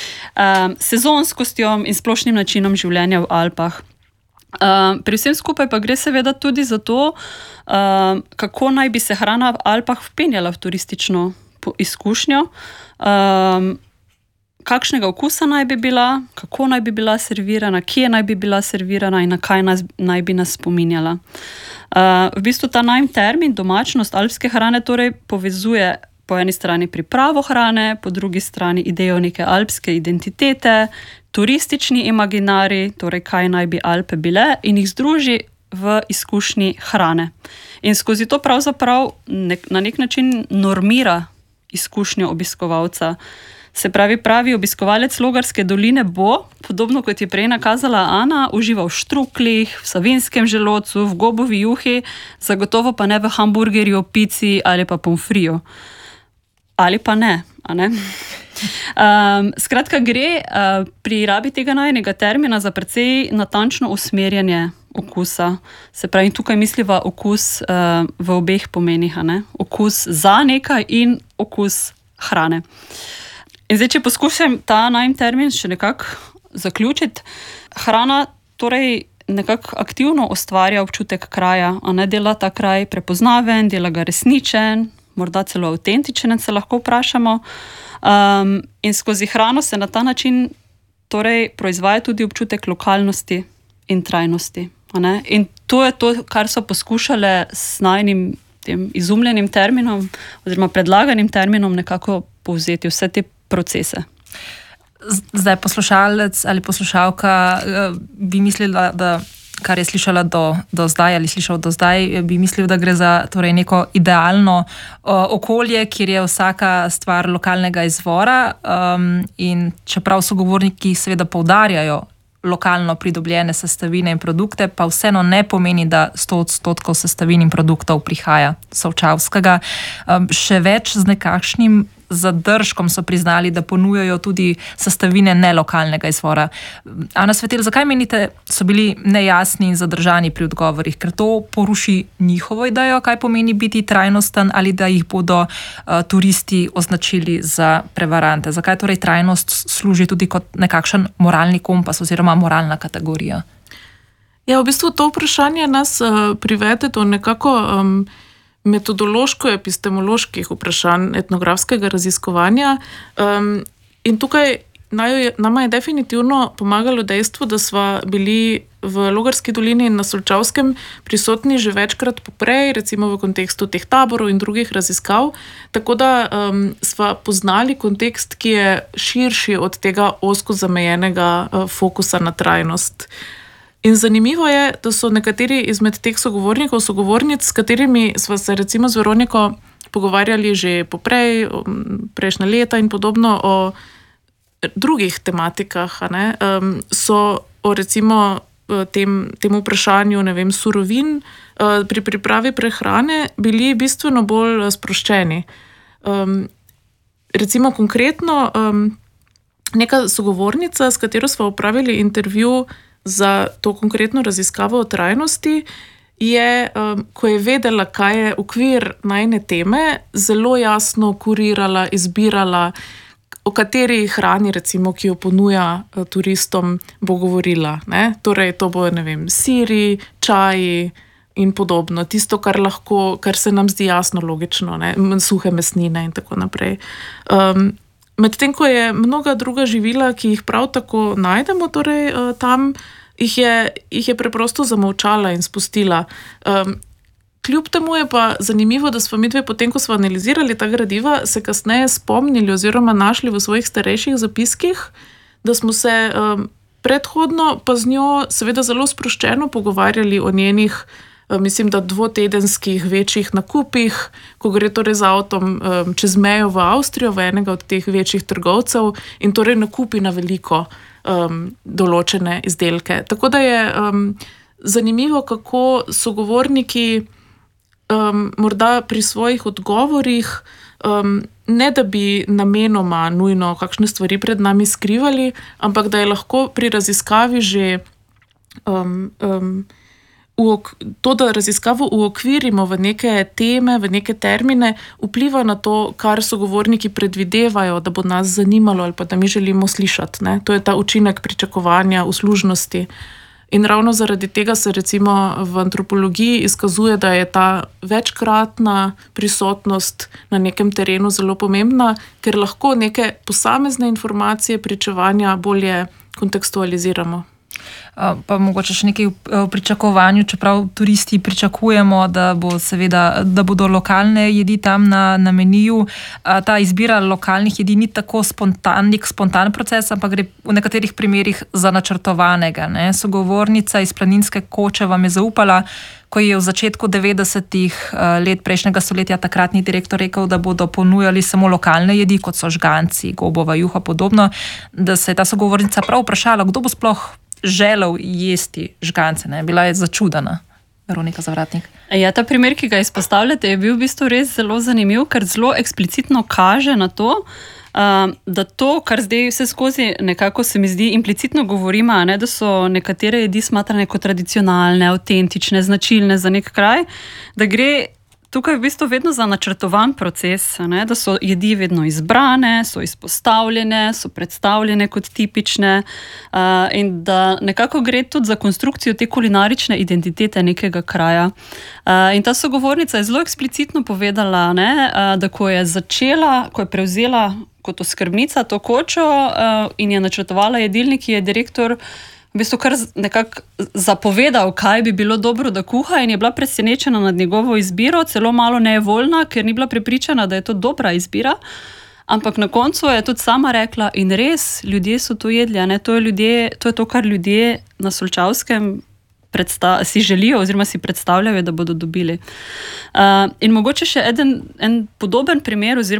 um, sezonskostjo in splošnim načinom življenja v Alpah. Um, pri vsem skupaj pa gre seveda tudi za to, um, kako naj bi se hrana v Alpah vpenjala v turistično izkušnjo, um, kakšnega okusa naj bi bila, kako naj bi bila servirana, kje naj bi bila servirana in na kaj nas, naj bi nas spominjala. Uh, v bistvu ta najm termin, domačnost alpske hrane, torej povezuje po eni strani pripravo hrane, po drugi strani idejo neke alpske identitete, turistični imaginari, torej kaj naj bi Alpe bile, in jih združi v izkušnji hrane. In skozi to pravzaprav nek, na nek način normira izkušnjo obiskovalca. Se pravi, pravi obiskovalec Logarske doline bo, podobno kot je prej nakazala Ana, užival v štruklih, v savinjskem želodcu, v gobovi juhi, zagotovo pa ne v hamburgerju, pici ali pa pomfriju. Ali pa ne, a ne? Um, skratka, gre uh, pri rabi tega najnega termina za precej natančno usmerjanje okusa. Se pravi, tukaj misliva okus uh, v obeh pomenih, a ne? Okus za nekaj in okus hrane. In zdaj, če poskušam ta najm termin še nekako zaključiti, hrana torej nekako aktivno ustvarja občutek kraja, a ne, dela ta kraj prepoznaven, dela ga resničen, morda celo avtentičen, se lahko vprašamo. Um, in skozi hrano se na ta način torej proizvaja tudi občutek lokalnosti in trajnosti. A ne? In to je to, kar so poskušale s najnim tem izumljenim terminom oziroma predlaganim terminom nekako povzeti vse te procese. Zdaj poslušalec ali poslušalka bi mislila, da kar je slišala do, do zdaj ali slišal do zdaj, bi mislil, da gre za torej neko idealno o, okolje, kjer je vsaka stvar lokalnega izvora, um, in čeprav sogovorniki seveda poudarjajo lokalno pridobljene sestavine in produkte, pa vseeno ne pomeni, da sto odstotkov sestavin in produktov prihaja s Solčavskega. Um, še več z nekakšnim zadržkom so priznali, da ponujajo tudi sestavine nelokalnega izvora. Ana Svetelj, zakaj menite, so bili nejasni in zadržani pri odgovorih? Ker to poruši njihovo idejo, kaj pomeni biti trajnosten, ali da jih bodo uh, turisti označili za prevarante? Zakaj torej trajnost služi tudi kot nekakšen moralni kompas oziroma moralna kategorija? Ja, v bistvu to vprašanje nas uh, privede do nekako um, metodološko-epistemoloških vprašanj etnografskega raziskovanja. Um, in tukaj nama je definitivno pomagalo dejstvo, da sva bili v Logarski dolini in na Solčavskem prisotni že večkrat poprej, recimo v kontekstu teh taborov in drugih raziskav, tako da um, sva poznali kontekst, ki je širši od tega ozko zamejenega uh, fokusa na trajnost. In zanimivo je, da so nekateri izmed teh sogovornikov, sogovornic, s katerimi sva se recimo z Veroniko pogovarjali že poprej, prejšnja leta in podobno o drugih tematikah, a ne, um, so o recimo tem, temu vprašanju, ne vem, surovin uh, pri pripravi prehrane bili bistveno bolj sproščeni. Um, recimo konkretno um, neka sogovornica, s katero sva opravili intervju za to konkretno raziskavo o trajnosti, je, um, ko je vedela, kaj je okvir najne teme, zelo jasno kurirala, izbirala, o kateri hrani, recimo, ki jo ponuja uh, turistom, bo govorila. Ne? Torej, to bo, ne vem, siri, čaji in podobno. Tisto, kar lahko, kar se nam zdi jasno, logično, ne? Suhe mesnine in tako naprej. Um, Medtem, ko je mnoga druga živila, ki jih prav tako najdemo, torej uh, tam, jih je, jih je preprosto zamolčala in spustila. Um, kljub temu je pa zanimivo, da smo mi dve, potem ko smo analizirali ta gradiva, se kasneje spomnili oziroma našli v svojih starejših zapiskih, da smo se um, predhodno pa z njo seveda zelo sproščeno pogovarjali o njenih, mislim, da dvotedenskih večjih nakupih, ko gre torej z avtom um, čez mejo v Avstrijo, v enega od teh večjih trgovcev in torej nakupi na veliko um, določene izdelke. Tako da je um, zanimivo, kako sogovorniki um, morda pri svojih odgovorih um, ne da bi namenoma nujno kakšne stvari pred nami skrivali, ampak da je lahko pri raziskavi že um, um, to, da raziskavo uokvirimo v neke teme, v neke termine, vpliva na to, kar sogovorniki predvidevajo, da bo nas zanimalo ali pa da mi želimo slišati. Ne? To je ta učinek pričakovanja, uslužnosti. In ravno zaradi tega se recimo v antropologiji izkazuje, da je ta večkratna prisotnost na nekem terenu zelo pomembna, ker lahko neke posamezne informacije, pričevanja bolje kontekstualiziramo. Pa mogoče še nekaj v pričakovanju, čeprav turisti pričakujemo, da, bo seveda, da bodo lokalne jedi tam na, na meniju. Ta izbira lokalnih jedi ni tako spontanik, spontan proces, ampak gre v nekaterih primerih za načrtovanega. Ne? Sogovornica iz Planinske koče vam je zaupala, ko je v začetku devetdesetih let prejšnjega stoletja takratni direktor rekel, da bodo ponujali samo lokalne jedi, kot so žganci, gobova juha, podobno, da se je ta sogovornica prav vprašala, kdo bo sploh želel jesti žgance. Ne? Bila je začudena. Veronika Zavratnik. Ja, ta primer, ki ga izpostavljate, je bil v bistvu res zelo zanimiv, ker zelo eksplicitno kaže na to, da to, kar zdaj vse skozi nekako se mi zdi implicitno govorimo, ne, da so nekatere jedi smatrane kot tradicionalne, avtentične, značilne za nek kraj, da gre tukaj v bistvu vedno za načrtovan proces, ne, da so jedi vedno izbrane, so izpostavljene, so predstavljene kot tipične uh, in da nekako gre tudi za konstrukcijo te kulinarične identitete nekega kraja. Uh, in ta sogovornica je zelo eksplicitno povedala, ne, uh, da ko je začela, ko je prevzela kot oskrbnica to kočo uh, in je načrtovala jedilnik, je direktor v bistvu kar nekako zapovedal, kaj bi bilo dobro, da kuha, in je bila presenečena nad njegovo izbiro, celo malo nevoljna, ker ni bila prepričana, da je to dobra izbira. Ampak na koncu je tudi sama rekla, in res, ljudje so to jedli, ne? To je ljudje, to je to, kar ljudje na Solčavskem predsta- si želijo oziroma si predstavljajo, da bodo dobili. Uh, in mogoče še eden, en podoben primer oziroma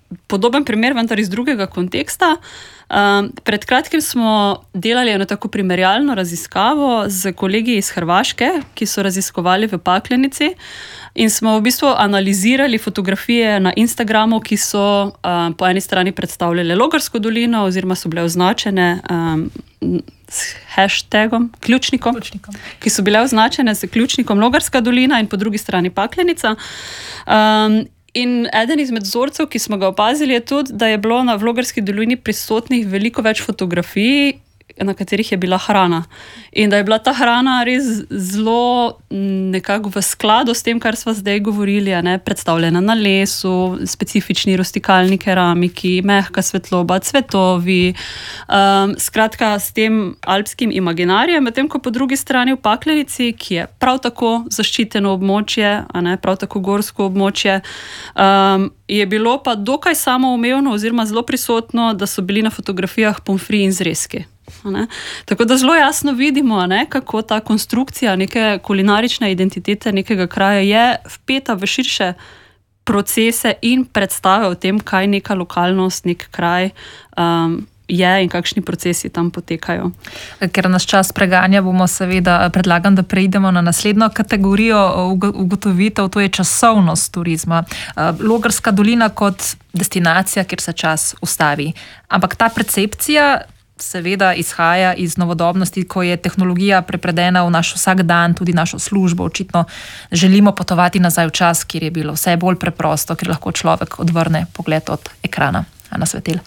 podoben primer, vendar iz drugega konteksta. Um, pred kratkim smo delali eno tako primerjalno raziskavo z kolegi iz Hrvaške, ki so raziskovali v Paklenici, in smo v bistvu analizirali fotografije na Instagramu, ki so um, po eni strani predstavljale Logarsko dolino oziroma so bile označene um, s hashtagom, ključnikom, ključnikom, ki so bile označene s ključnikom Logarska dolina in po drugi strani Paklenica. Um, In eden izmed vzorcev, ki smo ga opazili, je tudi, da je bilo na Logarski dolini prisotnih veliko več fotografij, na katerih je bila hrana. In da je bila ta hrana res zelo nekako v skladu s tem, kar smo zdaj govorili, ne? Predstavljena na lesu, specifični rustikalni keramiki, mehka svetloba, cvetovi, um, skratka s tem alpskim imaginarijem, medtem ko po drugi strani v Paklenici, ki je prav tako zaščiteno območje, a ne, prav tako gorsko območje, um, je bilo pa dokaj samoumevno oziroma zelo prisotno, da so bili na fotografijah pomfri in zrezki. Ne? Tako da zelo jasno vidimo, ne, kako ta konstrukcija neke kulinarične identitete nekega kraja je vpeta v širše procese in predstave o tem, kaj neka lokalnost, nek kraj um, je in kakšni procesi tam potekajo. Ker nas čas preganja, bomo seveda predlagam, da preidemo na naslednjo kategorijo ugotovitev, to je časovnost turizma. Logarska dolina kot destinacija, kjer se čas ustavi. Ampak ta percepcija seveda izhaja iz novodobnosti, ko je tehnologija prepredena v naš vsak dan, tudi našo službo. Očitno želimo potovati nazaj v čas, kjer je bilo vse bolj preprosto, kjer lahko človek odvrne pogled od ekrana. Ana Svetelj.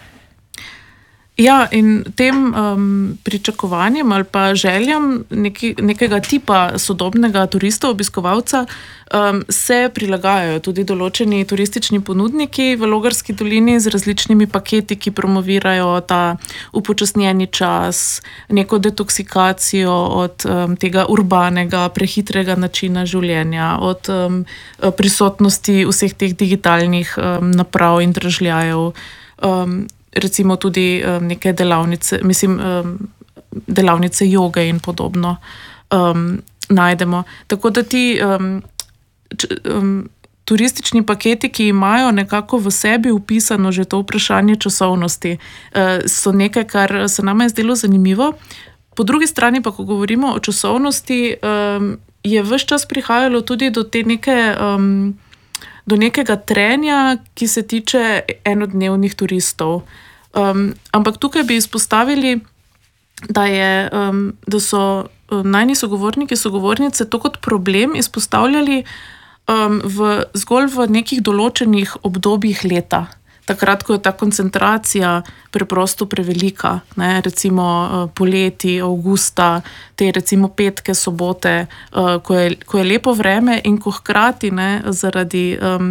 Ja, in tem um, pričakovanjem ali pa željam neki, nekega tipa sodobnega turista, obiskovalca um, se prilagajajo tudi določeni turistični ponudniki v Logarski dolini z različnimi paketi, ki promovirajo ta upočasnjeni čas, neko detoksikacijo od um, tega urbanega, prehitrega načina življenja, od um, prisotnosti vseh teh digitalnih um, naprav in dražljajev. Um, recimo tudi um, neke delavnice, mislim, um, delavnice joge in podobno um, najdemo. Tako da ti um, č, um, turistični paketi, ki imajo nekako v sebi upisano že to vprašanje časovnosti, uh, so nekaj, kar se nama je zdelo zanimivo. Po drugi strani pa, ko govorimo o časovnosti, um, je ves čas prihajalo tudi do te neke um, do nekega trenja, ki se tiče enodnevnih turistov. Um, ampak tukaj bi izpostavili, da, je, um, da so um, najni sogovorniki, sogovornice to kot problem izpostavljali um, v, zgolj v nekih določenih obdobjih leta. Takrat, ko je ta koncentracija preprosto prevelika, ne, recimo uh, poleti, avgusta, te recimo petke, sobote, uh, ko, je, ko je lepo vreme in ko hkrati ne, zaradi um,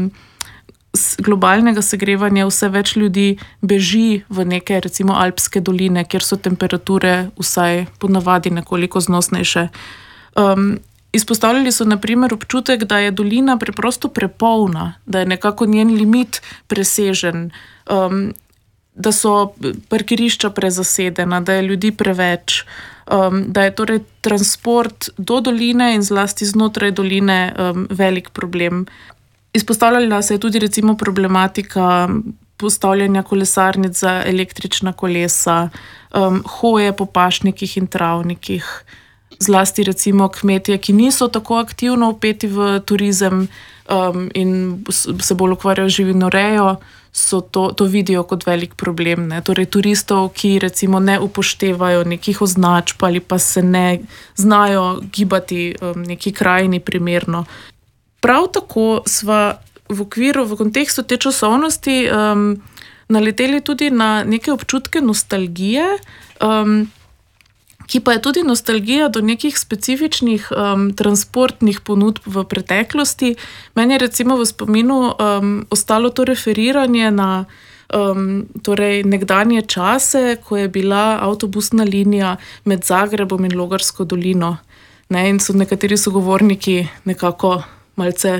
globalnega segrevanja vse več ljudi beži v neke recimo alpske doline, kjer so temperature vsaj ponavadi nekoliko znosnejše. Um, Izpostavljali so na primer občutek, da je dolina preprosto prepolna, da je nekako njen limit presežen, um, da so parkirišča prezasedena, da je ljudi preveč, um, da je torej transport do doline in zlasti znotraj doline um, velik problem. Izpostavljala se je tudi recimo problematika postavljanja kolesarnic za električna kolesa, um, hoje po pašnikih in travnikih. Zlasti recimo kmetje, ki niso tako aktivno vpeti v turizem um, in se bolj ukvarjajo živinorejo, so to, to vidijo kot velik problem. Ne? Torej turistov, ki recimo ne upoštevajo nekih označb ali pa se ne znajo gibati um, neki krajini primerno. Prav tako sva v okviru, v kontekstu te časovnosti um, naleteli tudi na neke občutke nostalgije, um, ki pa je tudi nostalgija do nekih specifičnih um, transportnih ponudb v preteklosti. Meni je recimo v spominu um, ostalo to referiranje na um, torej nekdanje čase, ko je bila avtobusna linija med Zagrebom in Logarsko dolino. Ne, in so nekateri sogovorniki nekako malce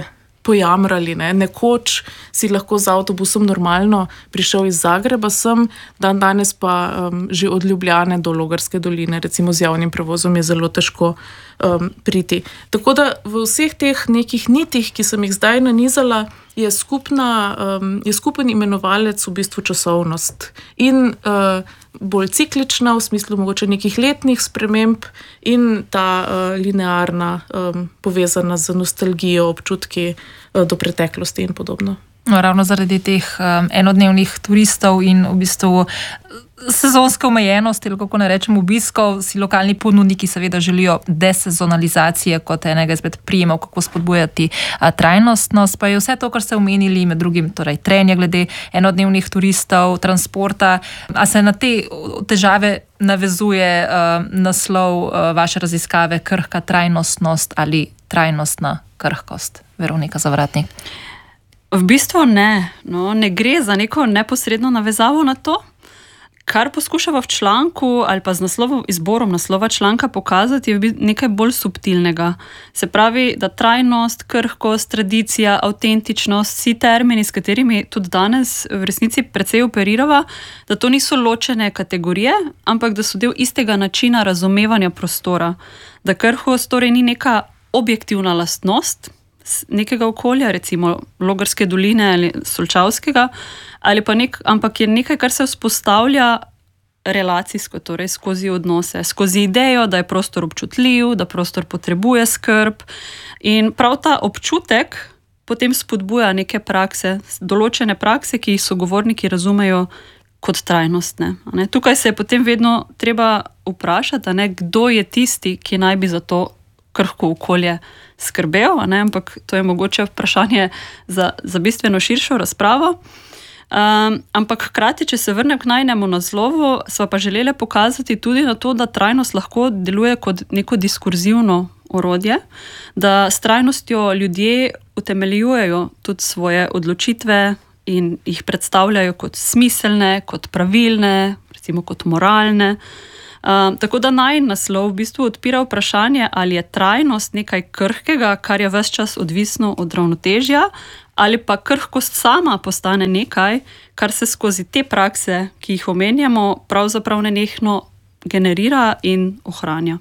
pojamrali. Ne. Nekoč si lahko z avtobusom normalno prišel iz Zagreba sem, dan danes pa um, že od Ljubljane do Logarske doline, recimo z javnim prevozom je zelo težko um, priti. Tako da v vseh teh nekih nitih, ki sem jih zdaj nanizala, je, skupna, um, je skupen imenovalec v bistvu časovnost. In uh, bolj ciklična, v smislu mogoče nekih letnih sprememb in ta uh, linearna, um, povezana z nostalgijo, občutki uh, do preteklosti in podobno. No, ravno zaradi teh um, enodnevnih turistov in v bistvu sezonske omejenosti, ali kako ne rečem, obiskov, si lokalni ponudniki seveda želijo desezonalizacije kot enega izmed prijemov, kako spodbujati a, trajnostnost, pa je vse to, kar ste omenili, med drugim torej trenje glede enodnevnih turistov, transporta, a se na te težave navezuje a, naslov a, vaše raziskave krhka trajnostnost ali trajnostna krhkost? Veronika Zavratnik. V bistvu ne, no, ne gre za neko neposredno navezavo na to. Kar poskušava v članku ali pa z naslovom, izborom naslova članka pokazati, je nekaj bolj subtilnega. Se pravi, da trajnost, krhkost, tradicija, avtentičnost, vsi termini, s katerimi tudi danes v resnici precej operirava, da to niso ločene kategorije, ampak da so del istega načina razumevanja prostora. Da krhkost torej ni neka objektivna lastnost nekega okolja, recimo Logarske doline ali Solčavskega, ali pa nek, ampak je nekaj, kar se vzpostavlja relacijsko, torej skozi odnose, skozi idejo, da je prostor občutljiv, da prostor potrebuje skrb in prav ta občutek potem spodbuja neke prakse, določene prakse, ki jih sogovorniki razumejo kot trajnostne. Ne? Tukaj se je potem vedno treba vprašati, ne, kdo je tisti, ki naj bi za to krhko okolje skrbel, ne? Ampak to je mogoče vprašanje za, za bistveno širšo razpravo. Um, ampak hkrati, če se vrnem k najnemu naslovu, sva pa želeli pokazati tudi na to, da trajnost lahko deluje kot neko diskurzivno orodje, da s trajnostjo ljudje utemeljujejo tudi svoje odločitve in jih predstavljajo kot smiselne, kot pravilne, recimo kot moralne. Um, tako da naj naslov v bistvu odpira vprašanje, ali je trajnost nekaj krhkega, kar je ves čas odvisno od ravnotežja, ali pa krhkost sama postane nekaj, kar se skozi te prakse, ki jih omenjamo, pravzaprav nenehno generira in ohranja.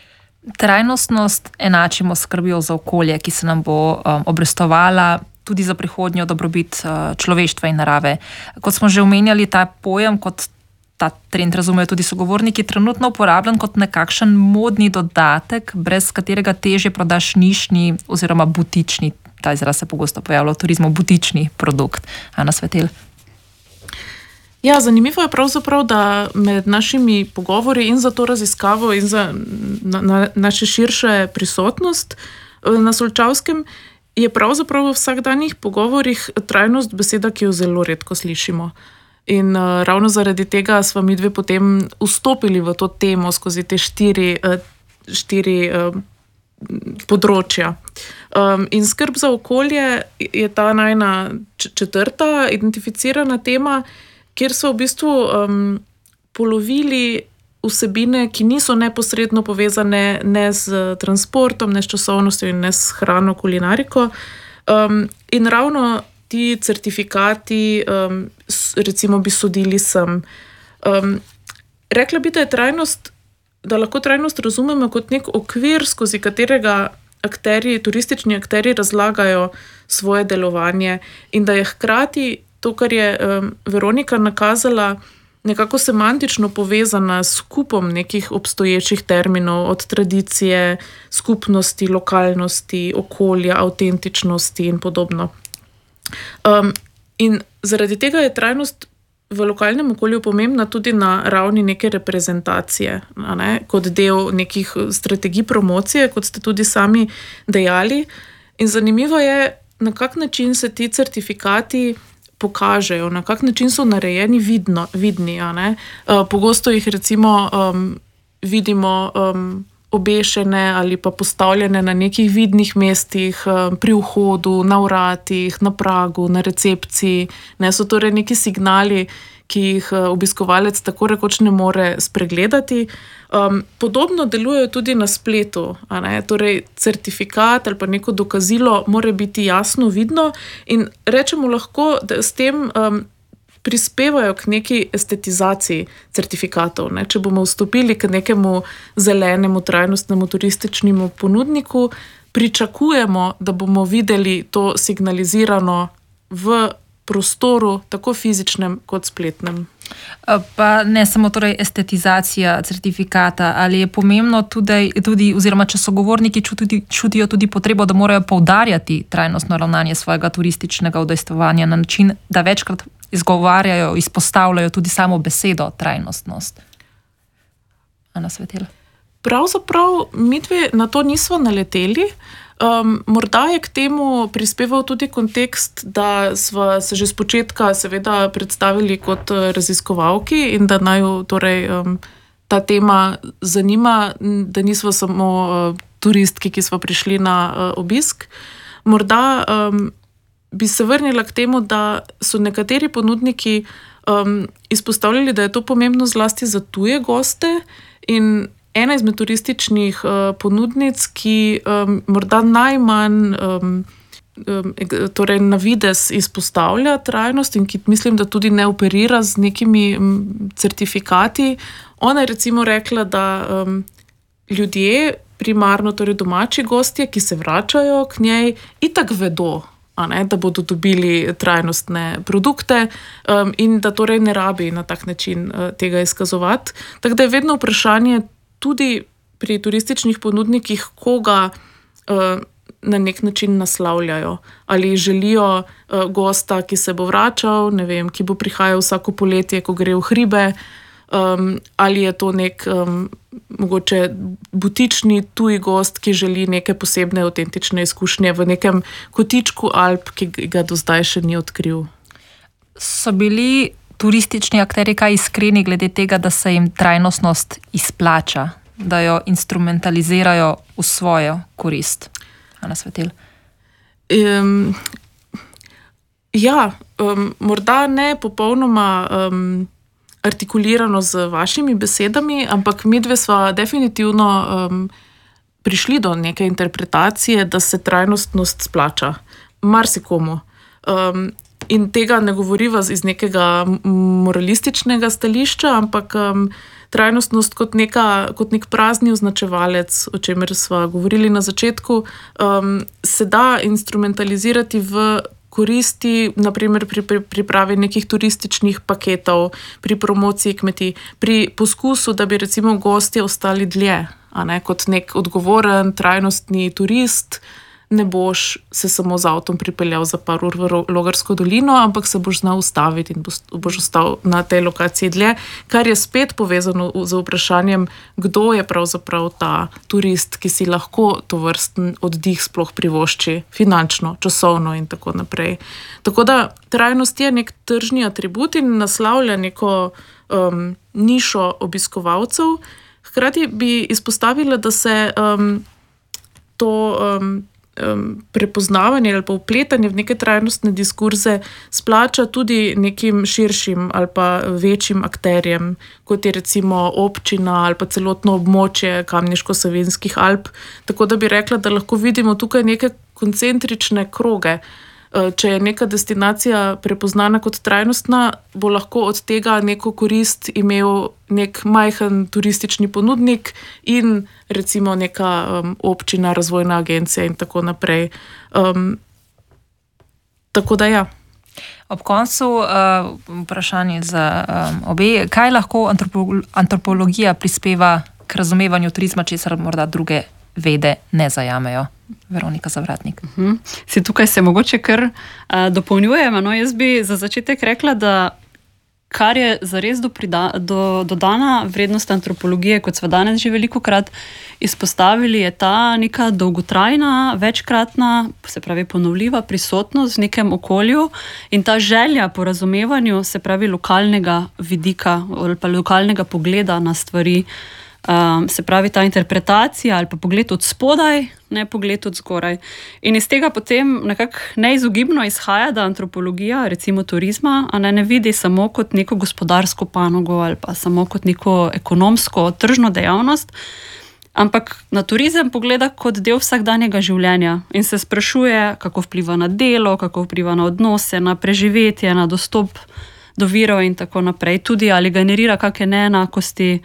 Trajnostnost enačimo s skrbjo za okolje, ki se nam bo um, obrestovala tudi za prihodnjo dobrobit uh, človeštva in narave. Kot smo že omenjali, ta pojem, kot ta trend razumejo tudi sogovorniki, trenutno uporabljen kot nekakšen modni dodatek, brez katerega težje prodaš nišni oziroma butični, ta izraz se pogosto pojavlja v turizmu, butični produkt. Ana Svetelj. Ja, zanimivo je pravzaprav, da med našimi pogovori in za to raziskavo in za na, na, naše širše prisotnost na Solčavskem je pravzaprav v vsakdanjih pogovorih trajnost beseda, ki jo zelo redko slišimo. In uh, ravno zaradi tega smo mi dve potem vstopili v to temo skozi te štiri, uh, štiri uh, področja. Um, in skrb za okolje je ta najna četrta identificirana tema, kjer so v bistvu um, polovili vsebine, ki niso neposredno povezane ne z transportom, ne s časovnostjo in ne s hrano, kulinariko. Um, in ravno ti certifikati, um, recimo, bi sodili sem. Um, rekla bi, da je trajnost, da lahko trajnost razumemo kot nek okvir, skozi katerega akterji, turistični akterji razlagajo svoje delovanje in da je hkrati to, kar je um, Veronika nakazala, nekako semantično povezana s skupom nekih obstoječih terminov, od tradicije, skupnosti, lokalnosti, okolja, avtentičnosti in podobno. Um, in zaradi tega je trajnost v lokalnem okolju pomembna tudi na ravni neke reprezentacije, ne? Kot del nekih strategij promocije, kot ste tudi sami dejali. In zanimivo je, na kak način se ti certifikati pokažejo, na kak način so narejeni vidno, vidni. A ne? Uh, pogosto jih recimo um, vidimo um, obešene ali pa postavljene na nekih vidnih mestih, um, pri vhodu, na vratih, na pragu, na recepciji. Ne, so torej neki signali, ki jih obiskovalec tako rekoč ne more spregledati. Um, podobno delujejo tudi na spletu, a ne? Torej certifikat ali pa neko dokazilo mora biti jasno vidno in rečemo lahko, da s tem um, prispevajo k neki estetizaciji certifikatov. Ne? Če bomo vstopili k nekemu zelenemu, trajnostnemu turističnemu ponudniku, pričakujemo, da bomo videli to signalizirano v prostoru, tako fizičnem kot spletnem. Pa ne samo torej estetizacija certifikata, ali je pomembno tudi, tudi oziroma če sogovorniki čuti, čutijo tudi potrebo, da morajo poudarjati trajnostno ravnanje svojega turističnega udejstvovanja na način, da večkrat izgovarjajo, izpostavljajo tudi samo besedo trajnostnost. Ana Svetelj. Pravzaprav midve na to nismo naleteli. Um, morda je k temu prispeval tudi kontekst, da smo se že z početka seveda predstavili kot raziskovalki in da naj torej, um, ta tema zanima, da nismo samo uh, turistki, ki smo prišli na uh, obisk. Morda um, bi se vrnila k temu, da so nekateri ponudniki um, izpostavljali, da je to pomembno zlasti za tuje goste in ena izmed turističnih uh, ponudnic, ki um, morda najmanj um, um, torej na vides izpostavlja trajnost in ki mislim, da tudi ne operira z nekimi um, certifikati. Ona je recimo rekla, da um, ljudje, primarno torej domači gostje, ki se vračajo k njej, itak vedo, a ne, da bodo dobili trajnostne produkte um, in da torej ne rabi na tak način uh, tega izkazovati. Tako da je vedno vprašanje tudi pri turističnih ponudnikih, koga uh, na nek način naslavljajo. Ali želijo uh, gosta, ki se bo vračal, ne vem, ki bo prihajal vsako poletje, ko gre v hribe, um, ali je to nek um, mogoče butični tuji gost, ki želi neke posebne avtentične izkušnje v nekem kotičku Alp, ki ga do zdaj še ni odkril. So bili turistični akterji kaj iskreni glede tega, da se jim trajnostnost izplača, da jo instrumentalizirajo v svojo korist? Ana Svetelj. Um, ja, um, morda ne popolnoma um, artikulirano z vašimi besedami, ampak midve sva definitivno um, prišli do neke interpretacije, da se trajnostnost splača marsikomu. Um, In tega ne govoriva iz nekega moralističnega stališča, ampak um, trajnostnost kot, neka, kot nek prazni označevalec, o čemer sva govorili na začetku, um, se da instrumentalizirati v koristi, naprimer pri pripravi nekih turističnih paketov, pri promociji kmetij, pri poskusu, da bi recimo gostje ostali dlje, a ne, kot nek odgovoren, trajnostni turist. Ne boš se samo z avtom pripeljal za par ur v Logarsko dolino, ampak se boš znal ustaviti in boš ostal na tej lokaciji dlje, kar je spet povezano z vprašanjem, kdo je pravzaprav ta turist, ki si lahko to vrsten oddih sploh privošči finančno, časovno in tako naprej. Tako da trajnost je nek tržni atribut in naslavlja neko um, nišo obiskovalcev. Hkrati bi izpostavila, da se um, to um, prepoznavanje ali pa vpletanje v neke trajnostne diskurze splača tudi nekim širšim ali pa večjim akterjem, kot je recimo občina ali pa celotno območje Kamniško-Savinjskih Alp. Tako da bi rekla, da lahko vidimo tukaj neke koncentrične kroge. Če je neka destinacija prepoznana kot trajnostna, bo lahko od tega neko korist imel nek majhen turistični ponudnik in recimo neka um, občina, razvojna agencija in tako naprej. Um, tako da ja. Ob koncu uh, vprašanje za um, obe. Kaj lahko antropo- antropologija prispeva k razumevanju turizma, česar morda druge vede ne zajamejo? Veronika Zavratnik. Uh-huh. Si tukaj se mogoče kar uh, dopolnjujemo. No, jaz bi za začetek rekla, da kar je zares do prida, do, dodana vrednost antropologije, kot smo danes že velikokrat izpostavili, je ta neka dolgotrajna, večkratna, se pravi ponovljiva prisotnost v nekem okolju in ta želja po razumevanju, se pravi lokalnega vidika ali pa lokalnega pogleda na stvari. Um, se pravi, ta interpretacija ali pa pogled od spodaj, ne pogled od zgoraj. In iz tega potem nekako neizogibno izhaja, da antropologija, recimo turizma, a ne, ne vidi samo kot neko gospodarsko panogo ali pa samo kot neko ekonomsko, tržno dejavnost, ampak na turizem pogleda kot del vsakdanjega življenja in se sprašuje, kako vpliva na delo, kako vpliva na odnose, na preživetje, na dostop do virov in tako naprej. Tudi ali generira kakšne neenakosti.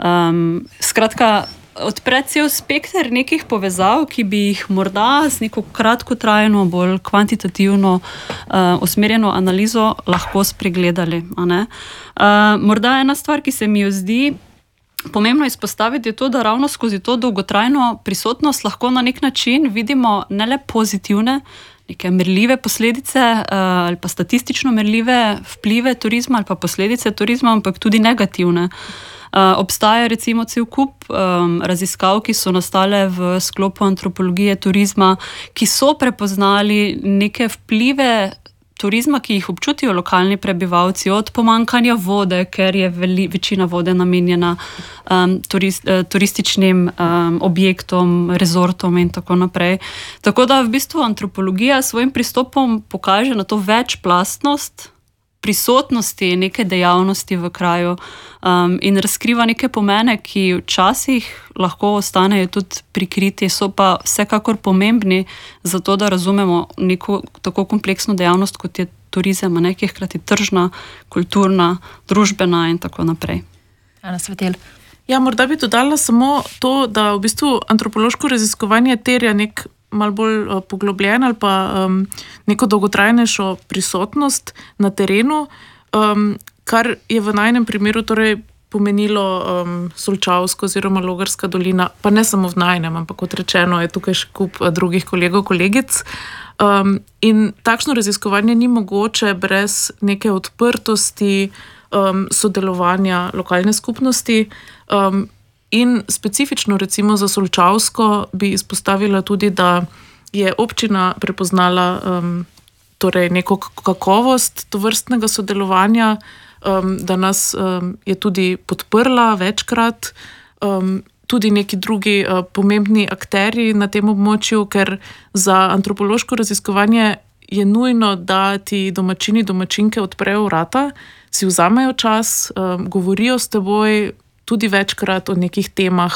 Um, skratka, odpre cel spekter nekih povezav, ki bi jih morda z neko kratkotrajno, bolj kvantitativno uh, usmerjeno analizo lahko spregledali. A ne? Uh, morda ena stvar, ki se mi jo zdi pomembno izpostaviti, je to, da ravno skozi to dolgotrajno prisotnost lahko na nek način vidimo ne le pozitivne, neke merljive posledice uh, ali pa statistično merljive vplive turizma ali pa posledice turizma, ampak tudi negativne. Uh, obstaja recimo cel kup um, raziskav, ki so nastale v sklopu antropologije turizma, ki so prepoznali neke vplive turizma, ki jih občutijo lokalni prebivalci, od pomanjkanja vode, ker je veli, večina vode namenjena um, turist, uh, turističnim um, objektom, rezortom in tako naprej. Tako da v bistvu antropologija s svojim pristopom pokaže na to večplastnost prisotnosti neke dejavnosti v kraju um, in razkriva neke pomene, ki včasih lahko ostanejo tudi prikriti, so pa vsekakor pomembni za to, da razumemo neko tako kompleksno dejavnost, kot je turizem, a ne, ki je hkrati tržna, kulturna, družbena in tako naprej. Ana Svetelj. Ja, morda bi dodala samo to, da v bistvu antropološko raziskovanje terja nek malo bolj uh, poglobljen ali pa um, neko dolgotrajnejšo prisotnost na terenu, um, kar je v najnem primeru torej pomenilo um, Solčavsko oziroma Logarska dolina, pa ne samo v najnem, ampak kot rečeno je tukaj še kup uh, drugih kolegov, kolegic. Um, in takšno raziskovanje ni mogoče brez neke odprtosti, um, sodelovanja lokalne skupnosti, um, in specifično recimo za Solčavsko bi izpostavila tudi, da je občina prepoznala um, torej neko kakovost tovrstnega sodelovanja, um, da nas um, je tudi podprla večkrat, um, tudi neki drugi uh, pomembni akterji na tem območju, ker za antropološko raziskovanje je nujno, da ti domačini, domačinke odprejo vrata, si vzamejo čas, um, govorijo s teboj, tudi večkrat o nekih temah,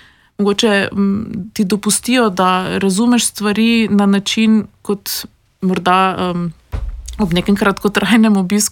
mogoče m, ti dopustijo, da razumeš stvari na način, kot morda um, ob nekem kratkotrajnem obisku